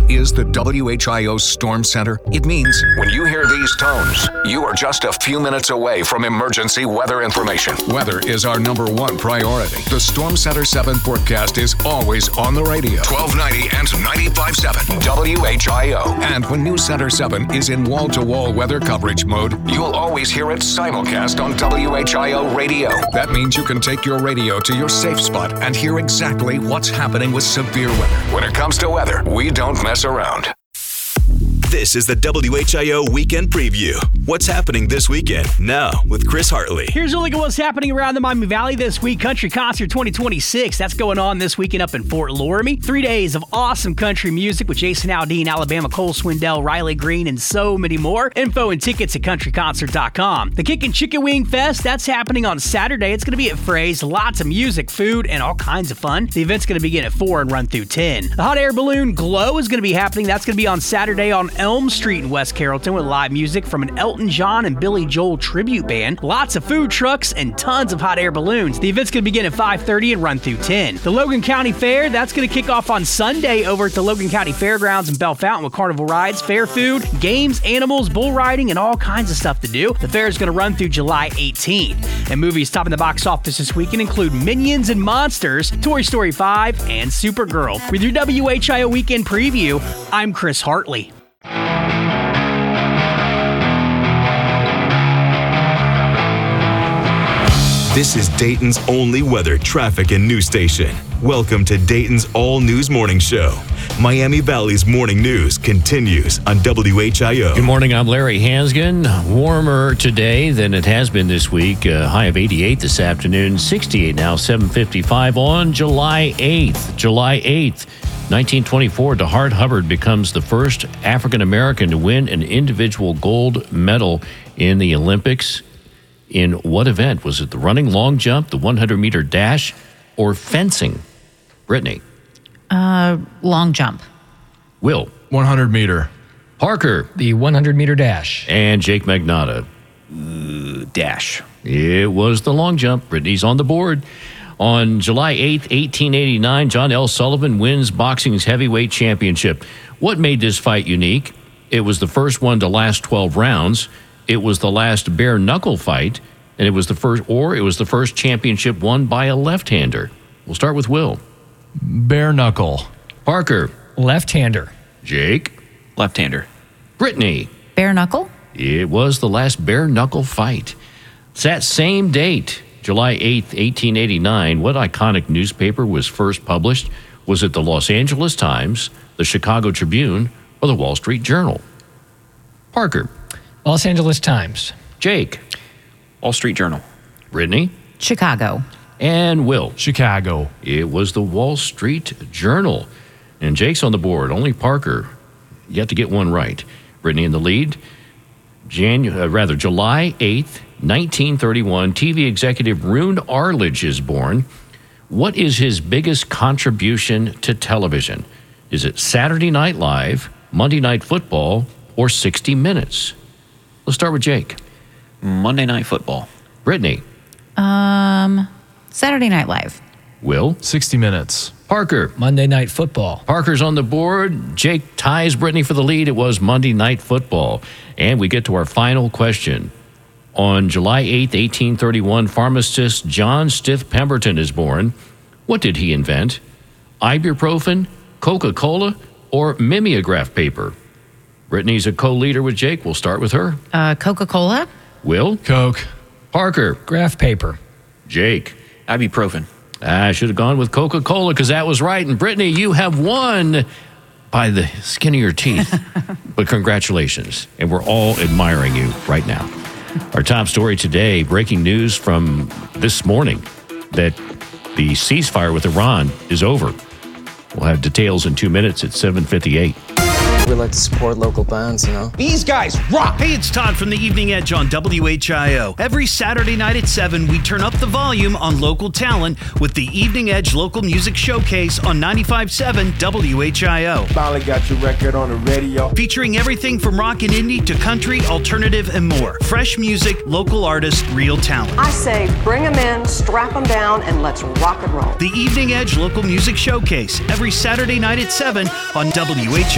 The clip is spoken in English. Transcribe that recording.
is the WHIO Storm Center? It means when you hear these tones, you are just a few minutes away from emergency weather information. Weather is our number one priority. The Storm Center 7 forecast is always on the radio. 1290 and 95.7 WHIO. And when News Center 7 is in wall-to-wall weather coverage mode, you'll always hear it simulcast on WHIO radio. That means you can take your radio to your safe spot and hear exactly what's happening with severe weather. When it comes to weather, we don't mess around. This is the WHIO Weekend Preview. What's happening this weekend? Now with Chris Hartley. Here's a look at what's happening around the Miami Valley this week. Country Concert 2026. That's going on this weekend up in Fort Loramie. 3 days of awesome country music with Jason Aldean, Alabama, Cole Swindell, Riley Green, and so many more. Info and tickets at countryconcert.com. The Kickin' Chicken Wing Fest, that's happening on Saturday. It's going to be at Fray's. Lots of music, food, and all kinds of fun. The event's going to begin at 4 and run through 10. The Hot Air Balloon Glow is going to be happening. That's going to be on Saturday on Elm Street in West Carrollton with live music from an Elton John and Billy Joel tribute band. Lots of food trucks and tons of hot air balloons. The event's going to begin at 5:30 and run through 10. The Logan County Fair, that's going to kick off on Sunday over at the Logan County Fairgrounds in Bell Fountain with carnival rides, fair food, games, animals, bull riding, and all kinds of stuff to do. The fair is going to run through July 18th. And movies topping the box office this weekend include Minions and Monsters, Toy Story 5, and Supergirl. With your WHIO Weekend Preview, I'm Chris Hartley. This is Dayton's only weather, traffic, and news station. Welcome to Dayton's All News Morning Show. Miami Valley's morning news continues on WHIO. Good morning, I'm Larry Hansgen. Warmer today than it has been this week. High of 88 this afternoon, 68 now, 7:55 on July 8th. July 8th, 1924, DeHart Hubbard becomes the first African-American to win an individual gold medal in the Olympics. In what event? Was it the running long jump, the 100-meter dash, or fencing? Brittany. Long jump. Will. 100-meter. Parker. The 100-meter dash. And Jake Magnata. Dash. It was the long jump. Brittany's on the board. On July 8th, 1889, John L. Sullivan wins boxing's heavyweight championship. What made this fight unique? It was the first one to last 12 rounds. It was the last bare knuckle fight, and it was the first championship won by a left-hander. We'll start with Will. Bare knuckle. Parker. Left-hander. Jake. Left-hander. Brittany. Bare knuckle. It was the last bare knuckle fight. It's that same date, July 8th, 1889. What iconic newspaper was first published? Was it the Los Angeles Times, the Chicago Tribune, or the Wall Street Journal? Parker. Los Angeles Times. Jake. Wall Street Journal. Brittany. Chicago. And Will. Chicago. It was the Wall Street Journal. And Jake's on the board. Only Parker. You have to get one right. Brittany in the lead. July 8th, 1931, TV executive Roone Arledge is born. What is his biggest contribution to television? Is it Saturday Night Live, Monday Night Football, or 60 Minutes? Let's start with Jake. Monday Night Football. Brittany. Saturday Night Live. Will. 60 Minutes. Parker. Monday Night Football. Parker's on the board. Jake ties Brittany for the lead. It was Monday Night Football. And we get to our final question. On July 8th, 1831, pharmacist John Stith Pemberton is born. What did he invent? Ibuprofen, Coca-Cola, or mimeograph paper? Brittany's a co-leader with Jake. We'll start with her. Coca-Cola. Will. Coke. Parker. Graph paper. Jake. Ibuprofen. I should have gone with Coca-Cola because that was right. And Brittany, you have won by the skin of your teeth. But congratulations. And we're all admiring you right now. Our top story today, breaking news from this morning that the ceasefire with Iran is over. We'll have details in 2 minutes at 7:58. We like to support local bands, you know. These guys rock! Hey, it's Todd from the Evening Edge on WHIO. Every Saturday night at 7, we turn up the volume on local talent with the Evening Edge Local Music Showcase on 95.7 WHIO. Finally got your record on the radio. Featuring everything from rock and indie to country, alternative, and more. Fresh music, local artists, real talent. I say bring them in, strap them down, and let's rock and roll. The Evening Edge Local Music Showcase, every Saturday night at 7 on WHIO.